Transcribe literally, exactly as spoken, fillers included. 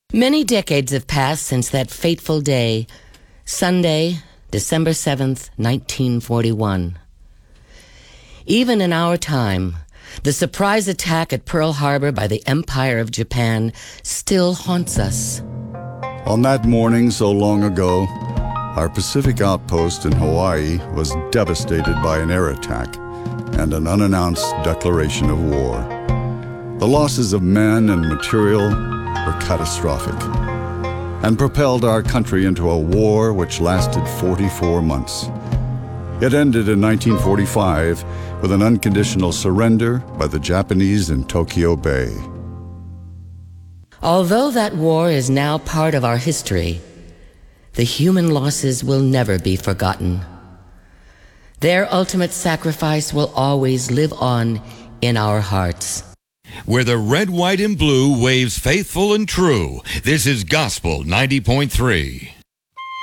Many decades have passed since that fateful day, Sunday, December seventh, nineteen forty-one. Even in our time, the surprise attack at Pearl Harbor by the Empire of Japan still haunts us. On that morning so long ago, our Pacific outpost in Hawaii was devastated by an air attack and an unannounced declaration of war. The losses of men and material were catastrophic and propelled our country into a war which lasted forty-four months. It ended in nineteen forty-five with an unconditional surrender by the Japanese in Tokyo Bay. Although that war is now part of our history, the human losses will never be forgotten. Their ultimate sacrifice will always live on in our hearts. Where the red, white, and blue waves faithful and true, this is Gospel ninety point three.